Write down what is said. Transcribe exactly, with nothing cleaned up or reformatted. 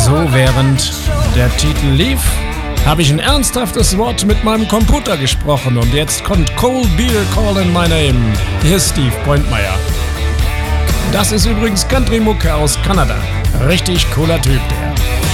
So, während der Titel lief, habe ich ein ernsthaftes Wort mit meinem Computer gesprochen und jetzt kommt Cold Beer Calling My Name. Hier ist Steve Pointmeier. Das ist übrigens Country-Mucke aus Kanada. Richtig cooler Typ, der.